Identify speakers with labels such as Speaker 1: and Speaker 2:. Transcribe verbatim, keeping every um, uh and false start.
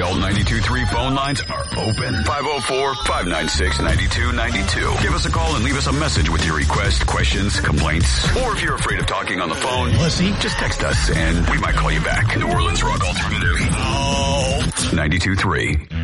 Speaker 1: The Alt ninety-two point three phone lines are open. five oh four, five nine six, nine two nine two. Give us a call and leave us a message with your request, questions, complaints. Or if you're afraid of talking on the phone, pussy, just text us and we might call you back. New Orleans Rock Alternative. Alt ninety-two point three.